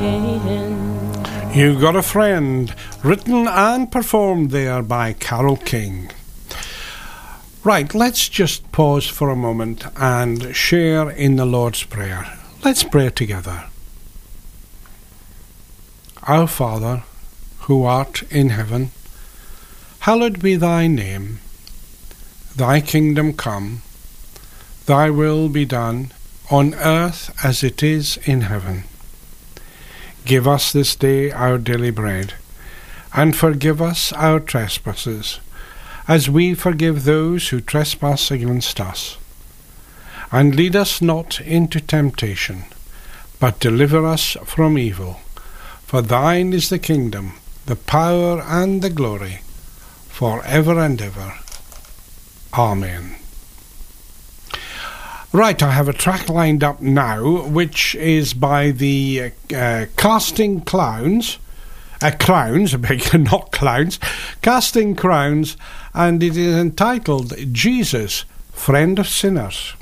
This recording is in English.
You Got a Friend, written and performed there by Carole King. Right, let's just pause for a moment and share in the Lord's Prayer. Let's pray together. Our Father, who art in heaven, hallowed be thy name. Thy kingdom come, thy will be done, on earth as it is in heaven. Give us this day our daily bread, and forgive us our trespasses, as we forgive those who trespass against us. And lead us not into temptation, but deliver us from evil. For thine is the kingdom, the power, and the glory, for ever and ever. Amen. Right, I have a track lined up now, which is by the Casting Crowns, not Clowns, Casting Crowns, and it is entitled Jesus, Friend of Sinners.